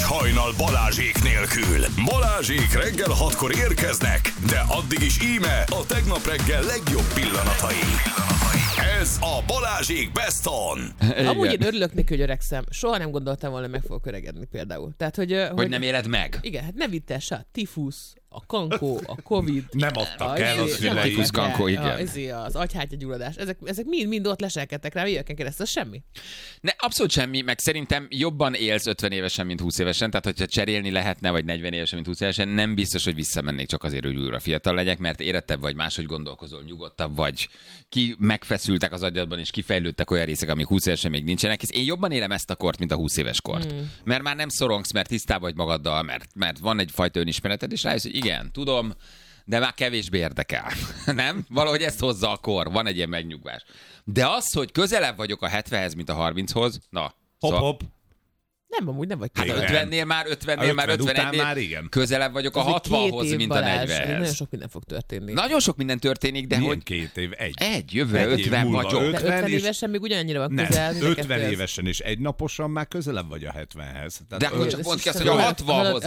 hajnal Balázsék nélkül. Balázsék reggel 6-kor érkeznek, de addig is íme a tegnap reggel legjobb pillanatai. Ez a Balázsék Best On. Amúgy én örülök neki, hogy öregszem. Soha nem gondoltam volna, meg fogok öregedni például. Tehát, hogy nem éled meg. Igen, hát ne vitt el se a tifusz, a kankó, a covid. Nem adtak el a szülei. Tifusz, kankó, igen. Az agyhártyagyulladás. Ezek mind ott leselkedtek rá éveken keresztül. Ez semmi. Ne, abszolút semmi, meg szerintem jobban élsz 50 évesen, mint 20 évesen, tehát hogyha cserélni lehetne, vagy 40 évesen, mint 20 évesen, nem biztos, hogy visszamennék csak azért, hogy újra fiatal legyek, mert érettebb vagy, máshogy gondolkozol, nyugodtabb vagy, ki megfeszültek az agyadban, és kifejlődtek olyan részek, amik 20 évesen még nincsenek, és én jobban élem ezt a kort, mint a 20 éves kort. Mert már nem szorongsz, mert tisztában vagy magaddal, mert van egyfajta önismereted, és rájössz, hogy igen, tudom, de már kevésbé érdekel. Nem? Valahogy ezt hozza a kor, van egy ilyen megnyugvás. De az, hogy közelebb vagyok a 70-hez, mint a 30-hoz, na. Hopp. Nem, amúgy nem vagy Hát közelebb. 50-nél már, 51-nél már igen. közelebb vagyok a 60-hoz, mint a 40-hez. Nagyon sok minden fog történni. Nagyon sok minden történik, de Milyen hogy... 2 év? Jövőre Egy év 50 múlva vagyok. 50 De 50 és- évesen még ugyanannyira van Nem, közel. 50 évesen és egy naposan már közelebb vagy a 70-hez. Tehát De akkor csak pont ki azt, hogy a 60-hoz.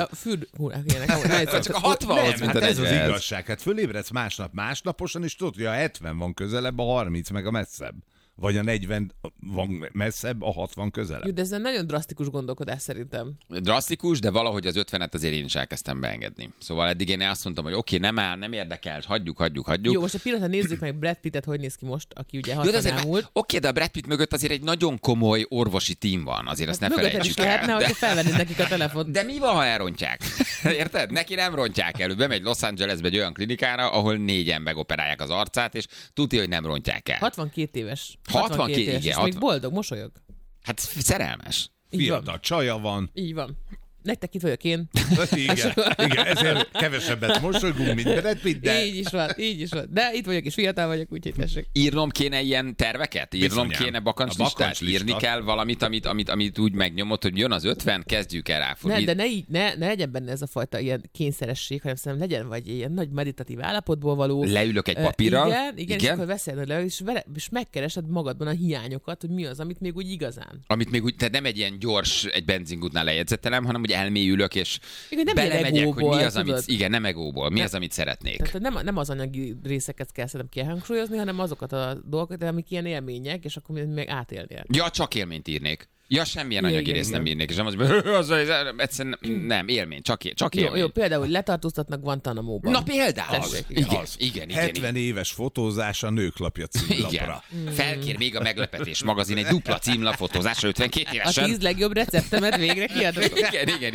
Csak a 60-hoz, mint a ez az 40-hez. igazság. Hát fölébredsz másnaposan, és tudod, hogy a 70 van közelebb, a 30 meg a messzebb. Vagy a 40 van messzebb, a 60 közelebb. De ez egy nagyon drasztikus gondolkodás szerintem. Drasztikus, de valahogy az 50-et azért én is elkezdtem beengedni. Szóval eddig én azt mondtam, hogy oké, nem áll, nem érdekel, hagyjuk. Jó, most egy pillanatra nézzük meg Brad Pittet, hogy néz ki most, aki ugye 60 elmúlt. Oké, de a Brad Pitt mögött azért egy nagyon komoly orvosi tím van, azért azt ne Mögötted is felejtsük el. lehetne, hogyha felvennéd nekik a telefont. De mi van, ha elrontják? Érted? Neki nem rontják el. Ő bemegy Los Angelesbe egy olyan klinikára, ahol 4-en megoperálják az arcát, és tudja, hogy nem rontják el. 62 éves. 62 éves, igen, és még boldog, mosolyog. Hát szerelmes. Így van. Fiatal csaja van. Így van. Nektek itt vagyok én. Igen, ezért kevesebbet mosolygunk, mint Brad Pitt, de... Így is van. De itt vagyok, és fiatal vagyok, úgyhogy tessék. Írnom kéne ilyen terveket? Írnom Bizonyám. kéne bakancslistát? A bakancslista. Írni kell valamit, amit úgy megnyomod, hogy jön az 50, kezdjük el ráfogni. De ne legyen benne ez a fajta ilyen kényszeresség, hanem szerintem legyen vagy ilyen nagy meditatív állapotból való. Leülök egy papírral. Igen, és akkor veszel le, és megkeresed magadban a hiányokat, hogy mi az, amit még úgy igazán. Amit még úgy, tehát nem egy ilyen gyors, egy benzingútnál lejegyzetelem, hanem hogy elmélyülök, és Igen, nem ilyen belemegyek, hogy egóból, mi az, amit, tudod? igen, nem egóból, mi az, amit szeretnék. Tehát nem az anyagi részeket kell szerintem kihangsúlyozni, hanem azokat a dolgokat, amik ilyen élmények, és akkor még átélnél. Ja, csak élményt írnék. Ja, semmilyen Igen, anyagi igen, részt nem igen. írnék, és nem az, egyszerűen nem, élmény, csak élmény. Jó, például letartóztatnak Guantanamo-ban. Na például. Tessék, Igen. 70 éves fotózás a Nőklapja címlapra. Igen. Felkér még a Meglepetés magazin egy dupla címlap fotózásra 52 A évesen. 10 legjobb receptemet végre kiadok. Igen.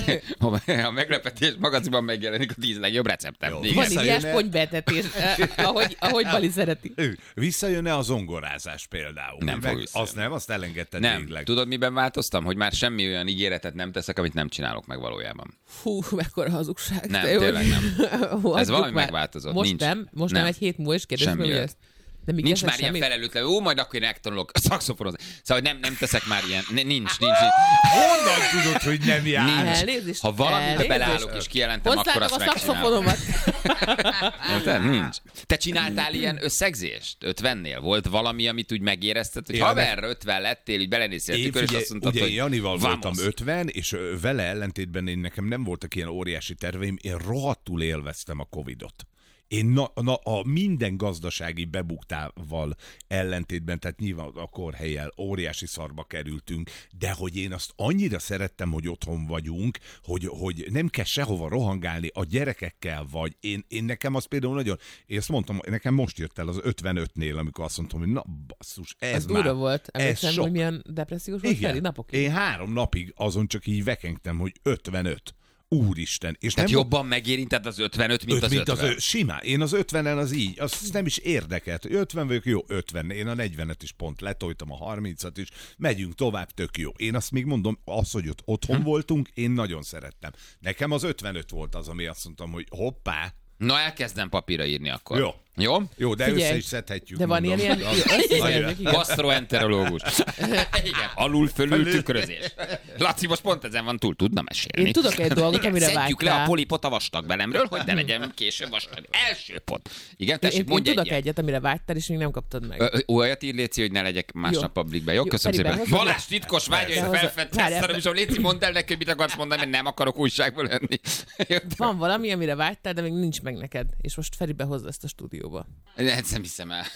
A Meglepetés magazinban megjelenik a 10 legjobb receptem. Jó. Igen. Vaníliás ponybetetés, ahogy Bali szereti. Visszajön-e a zongorázás például? Nem fog visszajönni. Azt nem, azt elengedted Nem. végleg. Tudod, miben változtam? Hogy már semmi olyan ígéretet nem teszek, amit nem csinálok meg valójában. Fú, mekkora hazugság. Nem, De jó, tényleg nem. hagyjuk Ez valami már. megváltozott. Most Nincs. nem, Nem. egy hét múlva is kérdezzük Semmi meg, hogy olyat. ezt. De még Nincs ezzel már ilyen semmit? felelőtlen, majd akkor én megtanulok szaxofonozni. Szóval nem teszek már ilyen, nincs. Honnan tudod, hogy nem jár? Elnézést. Ha valamibe elnézést. beleállok és kijelentem, akkor Hozzátok azt a megcsinálom. szaxofonomat. Érted? Nincs. Te csináltál ilyen összegzést? 50-nél? Volt valami, amit úgy megérezted, hogy Ja, haver, 50 lettél, így belenéztél a Én tükör, és figyelj, azt mondtad, ugye hogy én Janival voltam vamos. 50, és vele ellentétben nekem nem voltak ilyen óriási terveim, én rohadtul élveztem a Covidot. Én a minden gazdasági bebuktával ellentétben, tehát nyilván a kórhellyel óriási szarba kerültünk, de hogy én azt annyira szerettem, hogy otthon vagyunk, hogy nem kell sehova rohangálni, a gyerekekkel vagy. Én nekem az például nagyon, én azt mondtam, nekem most jött el az 55-nél, amikor azt mondtam, hogy na basszus, ez már. Durva volt. Ez Emlékszem, sok. hogy milyen depressziós volt Feri Igen. napokig. Én 3 napig azon csak így vekengtem, hogy 55. Úristen. És Tehát nem jobban megérinted az 55, mint az 50. Simán. Én az 50-en az így. Az nem is érdekelt. 50 vagyok, jó, 50. Én a 40-et is pont letoltam, a 30-at is. Megyünk tovább, tök jó. Én azt még mondom, az, hogy ott otthon voltunk, én nagyon szerettem. Nekem az 55 volt az, ami azt mondtam, hogy hoppá. Na, elkezdem papírra írni akkor. Jó. Jó? Jó, de Figyelj, össze is szedhetjük. de van mondom. ilyen összeszerelők, igen. Gastroenterológus. Igen, alul-fölül tükrözés. Laci most pont ezen van túl, tudna mesélni. Én tudok egy dolgot, amire Szedjük le vágytál. a polipot a vastag belemről, hogy ne legyen később vastag. Első pont. Igen, tessék, Én mondj tudok egyet. egyet, amire vágytál, és még nem kaptad meg. Olyat ír, Léci, hogy ne legyek másnap publikbe. Jó, köszönöm Feriben, szépen. hozzad- Balázs titkos vágyait Persze. felfedeztem, és Léci, mondd el neki, hogy mit akarsz mondani, mert nem akarok újságból lenni. Jó, Van valami, amire vágytál, de még nincs meg neked. És most Feribe hozza ezt a stúdióba. Ezt nem hiszem el.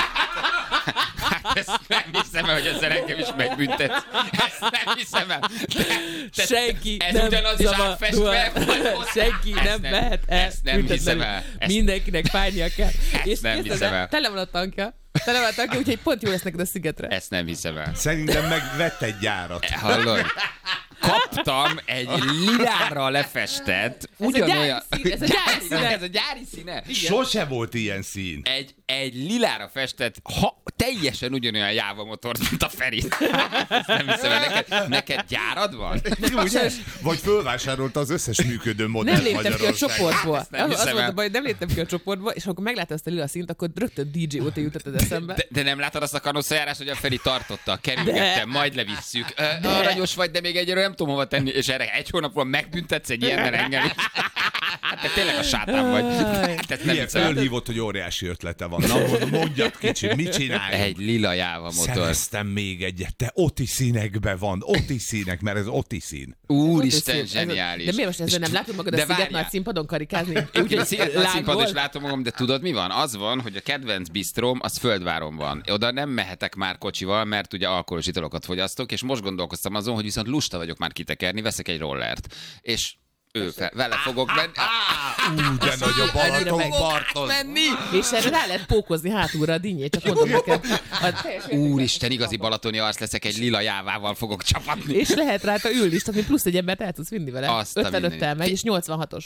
Hát ezt nem hiszem el, hogy ezzel engem is megbüntetsz. Ezt nem hiszem el. Senki ez nem ugyanaz is szabad- átfestve, vagy hozzá? Senki Ezt nem mehet el. Ezt nem hiszem el. Mindenkinek fájnia kell. És nem képzeld hiszem el, el. Tele van a tankja. Úgyhogy pont jó lesz neked a szigetre. Ezt nem hiszem el. Szerintem megvett egy gyárat. Hallod? Kaptam egy lilára lefestett, ugyanolyan... Ez a gyári színe. Ez a gyári színe? Sose volt ilyen szín. Egy lilára festett, teljesen ugyanolyan Jáva motort, mint a Feri. Ezt nem hiszem el. Neked gyárad van? Ugye? Vagy fölvásárolta az összes működő modellt Nem léptem ki a Magyarországon. csoportból. nem Az hiszem volt el. a baj, hogy nem léptem ki a csoportból, és amikor megláttam ezt a lila színt, akkor rögtön DJ óta jutott az eszembe. De nem látod azt a kanoszajárást, hogy a Feri tartotta, kerülgettem, majd levisszük. Aranyos vagy, de még egyre nem tudom hova tenni, és erre egy hónapról megbüntetsz egy ilyennel engem is. Hát te tényleg a sátán vagy. Hát ezt nem Ilyen hiszem el. fölhívott, hogy óriási ötlete van. Na, mondjad kicsi, mit csinálj? Egy lila Jáva motor. Szereztem még egyet. Te oti színekbe van. Oti színek, mert ez oti szín. Úristen, zseniális. De miért most ezzel nem látod magad a De sziget várjál. nagy színpadon karikázni? Úgyhogy a színpadon lángol? is látom magam, de tudod mi van? Az van, hogy a kedvenc bisztróm az Földváron van. Oda nem mehetek már kocsival, mert ugye alkoholos italokat fogyasztok, és most gondolkoztam azon, hogy viszont lusta vagyok már kitekerni, veszek egy rollert. És vele fogok menni. De nagy a Balatonparton. És erre rá lehet pókozni hátulra a dinnyét, csak mondom neked. Úristen, igazi balatoni arc leszek, egy lila Jávával fogok csapatni. És lehet rajta ülni is, tehát plusz egy embert el tudsz vinni vele. Azt a 55-tel megy, és 86-os.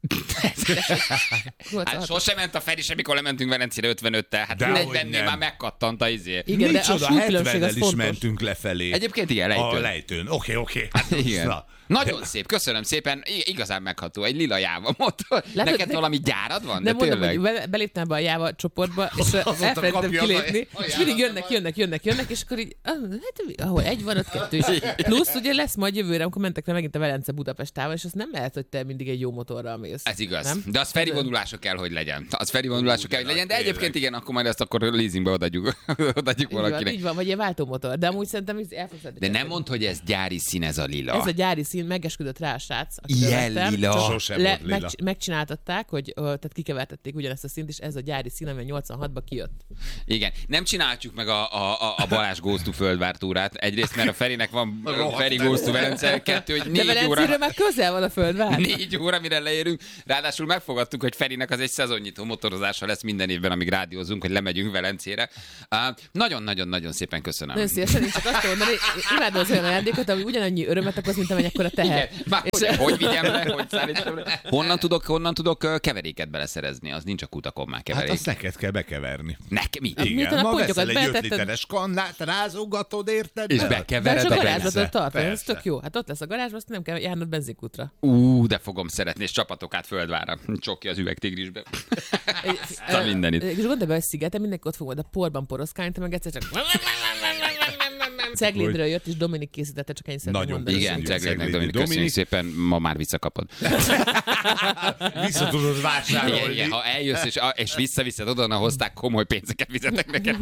Hát sosem ment a Feri, semmikor lementünk Velencére 55-tel. Hát Dehogy 40-nél nem. már megkattant a izé. Igen, de a Micsoda, súlykülönbség az 70-nel is fontos. mentünk lefelé. Egyébként igen, A lejtőn. lejtőn. Oké. Igen. Na. Nagyon szép, köszönöm szépen. Igazán megható, egy lila Jáva motor. Látod, Neked valami gyárad van? Nem De mondom, tényleg. hogy beléptem be a Jáva csoportba, és elfelejtettem kapja kilépni, a és mindig jönnek, és akkor így, hát ahol egy van, ott kettő is. Plusz ugye lesz majd jövőre, amikor mentek le megint a Velence-Budapest távol, és az nem lehet, hogy te mindig egy jó motorral mész. Ez igaz. Nem? De az Feri vonulása kell, hogy legyen. Az Feri vonulása kell, hogy legyen. De egyébként igen, akkor majd ezt akkor leasingbe odaadjuk valakinek. Így van, vagy egy váltómotor, de amúgy szerintem el fogsz De nem mondd, hogy ez gyári szín, ez a lila. Ez a gyári szín, megesküdött rá a srác. Ilyen lila. Sose volt lila. Megcsináltatták, hogy tehát kikevertették ugyanezt a színt, és ez a gyári szín, ami 86-ban kijött. Igen, nem csináljuk meg a Balázs Goes to Földvár túrát. Egyrészt, mert a Ferinek van Feri Goes to Velence, kettő, hogy De 4 óra. Velencéről már közel van a földvár. 4 óra, mire leérünk. Ráadásul megfogadtuk, hogy Ferinek az egy szezonnyitó motorozása lesz minden évben, amíg rádiózunk, hogy lemegyünk Velencére. Nagyon-nagyon-nagyon szépen köszönöm. Nagyon szívesen, én csak azt mondani, imádom az olyan ajándékot, ami ugyanannyi örömet okoz, mint amennyekora teher. Igen, már hogy vigyem le, hogy szállítsam le. Honnan tudok keveréket beleszerezni? Az nincs a kutakon már Hát keverék. azt neked kell bekeverni. Nekem mi? Miután Igen, a ma pontyokat veszel egy 5 beletetted- literes kannát, rázogatod, érted? És be? De bekevered csak a a benzin. garázsot tart, ez persze. tök jó. Hát ott lesz a garázs, azt nem kell járnod benzinkútra. De fogom szeretni, és csapatok át Földvára. Csokki az üvegtigrisbe. A mindenit. És gondolj be, hogy szigeten mindenki ott fog majd a porban poroszkálni, te meg egyszer csak... Ceglédről jött, és Dominik készítette, csak ennyit szeretném Nagyon mondani. Igen, Köszönjük, Ceglédnek, Ceglédi Dominik, köszönjük Dominik. szépen, ma már visszakapod. Vissza tudod vásárolni. Igen, ha eljössz és visszaviszed oda, ahol hozták, komoly pénzeket fizetek neked.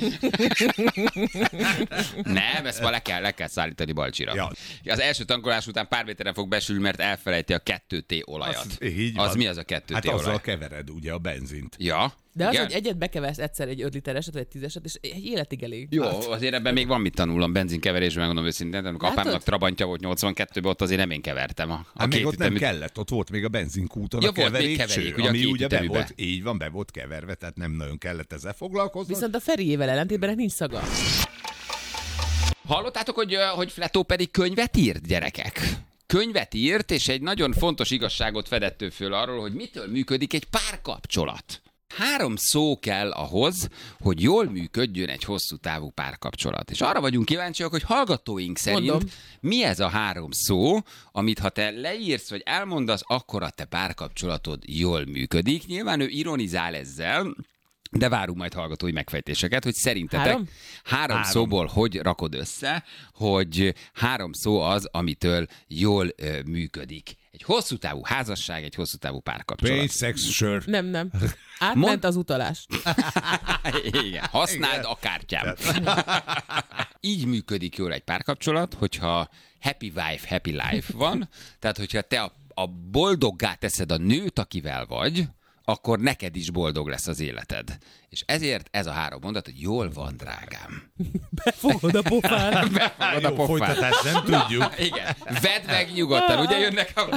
Nem, ezt ma le kell szállítani Balcsira. Ja. Az első tankolás után pár méteren fog besülni, mert elfelejti a 2T olajat. Így Az van. mi az a 2T Hát olaj? azzal kevered ugye a benzint. Ja. De az, igen? hogy egyet bekeversz egyszer egy 5 litereset, vagy egy 10-eset, és egy életig elég. Jó, azért ebben még van mit tanulnom benzinkeverésben, megmondom őszintén. Amikor Látod? apámnak Trabantja volt 82-ben, ott azért nem én kevertem. A Hát még két ott nem ütemű- kellett, ott volt még a benzinkúton Ja, a volt még keverékső, keverék, ugye a ami két ugye be üteműbe. volt, így van, be volt keverve, tehát nem nagyon kellett ezzel foglalkozni. Viszont a Feriével ellentétben nincs szaga. Hallottátok, hogy Fletó pedig könyvet írt, gyerekek? Könyvet írt, és egy nagyon fontos igazságot fedett ő föl arról, hogy mitől működik egy párkapcsolat. 3 szó kell ahhoz, hogy jól működjön egy hosszú távú párkapcsolat. És arra vagyunk kíváncsiak, hogy hallgatóink szerint Mondom. mi ez a 3 szó, amit ha te leírsz, vagy elmondasz, akkor a te párkapcsolatod jól működik. Nyilván ő ironizál ezzel, De várunk majd hallgatói megfejtéseket, hogy szerintetek három szóból hogy rakod össze, hogy 3 szó az, amitől jól működik. Egy hosszú távú házasság, egy hosszú távú párkapcsolat. Pénz, szex, sör. Nem. Átment az utalás. Igen, használd a kártyám. Így működik jól egy párkapcsolat, hogyha happy wife, happy life van, tehát hogyha te a boldoggá teszed a nőt, akivel vagy, akkor neked is boldog lesz az életed. És ezért ez a 3 mondat, hogy jól van, drágám. Befogod a pofára. Befogod a Jó, pofára. folytatást nem tudjuk. Igen, vedd meg nyugodtan, ugye jönnek a...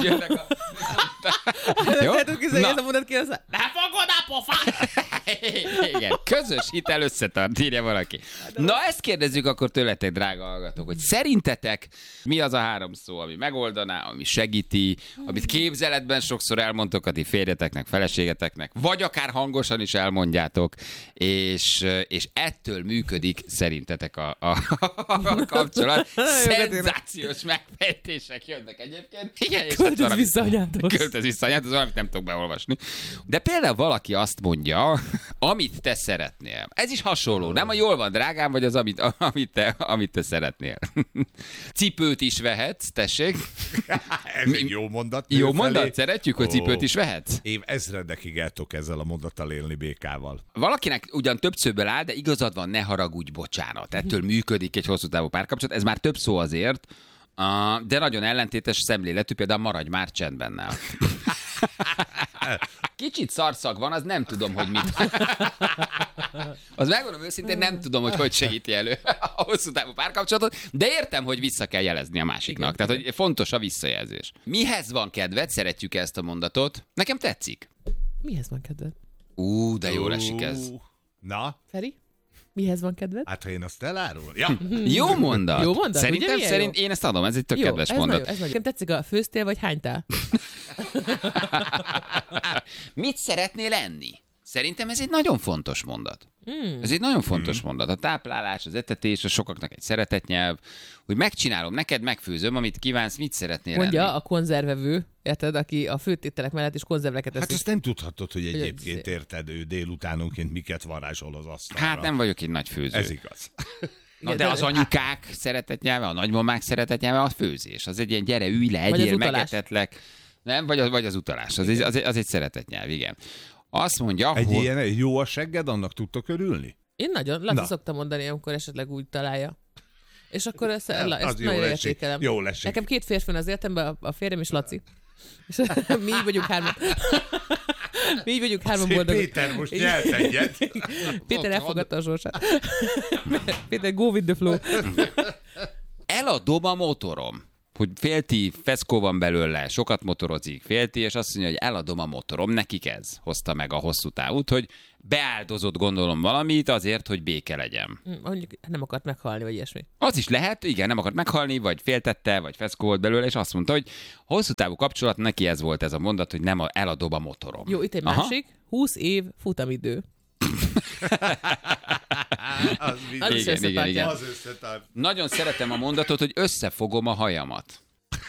Jó? Ez a mondat ki, az befogod a pofára. Igen, közös hitel összetart, írja valaki. Na, ezt kérdezzük akkor tőletek, drága hallgatók, hogy szerintetek mi az a 3 szó, ami megoldaná, ami segíti, amit képzeletben sokszor elmondtok a ti férjeteknek, feleségeteknek, vagy akár hangosan is elmondjátok, és ettől működik szerintetek a kapcsolat. Szenzációs megfejtések jönnek egyébként. Igen, Költöz vissza anyádhoz. Költöz vissza anyádhoz, az valamit nem tudok beolvasni. De például valaki azt mondja, amit te szeretnél. Ez is hasonló, nem a jól van, drágám, vagy az, amit te szeretnél. Cipőt is vehetsz, tessék. Ez egy jó mondat. Jó mondat, szeretjük, hogy cipőt is vehetsz. Év ezredekig el tudok ezzel a mondattal élni békával. Valakinek ugyan több szóból áll, de igazad van, ne haragudj, bocsánat. Ettől működik egy hosszú távú párkapcsolat. Ez már több szó azért, de nagyon ellentétes szemléletű, például maradj már csendben nál. Kicsit szarszag van, az nem tudom, hogy mit. Az megmondom őszintén, nem tudom, hogy segíti elő a hosszú távú párkapcsolatot, de értem, hogy vissza kell jelezni a másiknak. Tehát, hogy fontos a visszajelzés. Mihez van kedved? Szeretjük ezt a mondatot. Nekem tetszik. Mihez van kedved? De jól esik ez. Na? Feri? Mihez van kedved? Hát, ha én azt elárul. Ja. Jó mondat. Jó mondat, Szerintem ugye milyen jó? én ezt adom, ez egy tök Jó, kedves ez mondat. nagyon, ez nagyon. Nekem tetszik a főztél vagy hánytál? Mit szeretnél enni? Szerintem ez egy nagyon fontos mondat. Ez egy nagyon fontos mondat. A táplálás, az etetés, a sokaknak egy szeretetnyelv, hogy megcsinálom, neked megfőzöm, amit kívánsz, mit szeretnél Mondja enni. a konzervevő, érted, aki a főtételek mellett is konzerveket eszik. Hát azt nem tudhatod, hogy egyébként érted, ő délutánonként miket varázsol az asztalra. Hát nem vagyok egy nagy főző. Ez igaz. Na, de az anyukák szeretetnyelve, a nagymamák szeretetnyelve a főzés. Az egy ilyen gyere, ülj le, egyél, megetetlek. Nem, vagy az utalás. Az egy szeretetnyelv, igen. Azt mondja, Egy hogy... ilyen jó a segged, annak tudtok örülni? Én Laci szoktam mondani, amikor esetleg úgy találja. És akkor ezt nagyon értékelem. Jól esik. Nekem 2 férfi az életemben, a férjem és Laci. És mi így vagyunk 3. Mi így vagyunk 3 boldogok. Péter most nyelt egyet. Péter elfogadta a sorsát. Péter, go with the flow. Eladom a motorom. Hogy félti, feszkó van belőle, sokat motorozik, félti, és azt mondja, hogy eladom a motorom. Nekik ez hozta meg a hosszú távút, hogy beáldozott, gondolom, valamit azért, hogy béke legyen. Mondjuk nem akart meghalni, vagy ilyesmi. Az is lehet, igen, nem akart meghalni, vagy féltette, vagy feszkó volt belőle, és azt mondta, hogy hosszú távú kapcsolat, neki ez volt ez a mondat, hogy nem eladom a motorom. Jó, itt egy másik. 20 év futamidő. Igen. Az összetart. Nagyon szeretem a mondatot, hogy összefogom a hajamat.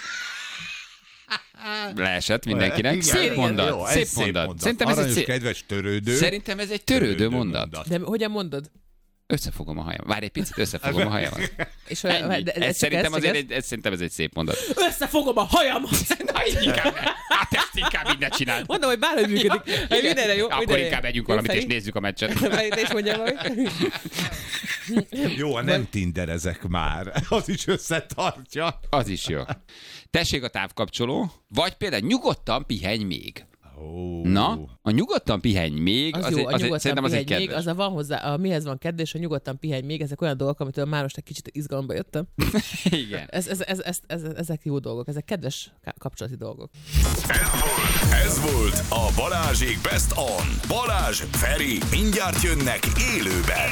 Leesett mindenkinek. Igen, Szép mondat. jó, Szép mondat. Szerintem ez egy Aranyos, szép... kedves törődő. Szerintem ez egy törődő mondat. De hogyan mondod? Összefogom a hajamat. Várj egy picit, összefogom a hajamat. És Szerintem ez egy szép mondat. Összefogom a hajamat! Na, inkább, hát ezt inkább így ne csináld. Mondom, hogy bárhogy működik. Mindenre jó. Akkor inkább megyünk valamit, és nézzük a meccset. Te is mondjál valamit. Jó, nem tinderezek már. Az is összetartja. Az is jó. Tessék a távkapcsoló, vagy például nyugodtan pihenj még. Na, a nyugodtan pihenj még, az jó, a nyugodtan szerintem az egy pihenj még, kedves. az van hozzá, a mihez van kedves, és a nyugodtan pihenj még, ezek olyan dolgok, amitől már most egy kicsit izgalomba jöttem. Igen. Ezek jó dolgok, ezek kedves kapcsolati dolgok. Ez volt a Balázsék Best On. Balázs, Feri, mindjárt jönnek élőben.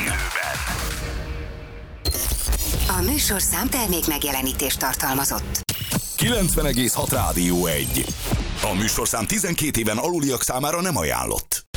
A műsorszám termék megjelenítést tartalmazott. 90,6 Rádió 1. A műsorszám 12 éven aluliak számára nem ajánlott.